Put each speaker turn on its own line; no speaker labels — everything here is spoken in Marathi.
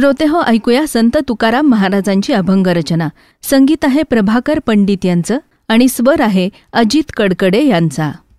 श्रोते हो, ऐकूया संत तुकाराम महाराजांची अभंग रचना. संगीत आहे प्रभाकर पंडित यांचं आणि स्वर आहे अजित कडकडे यांचा.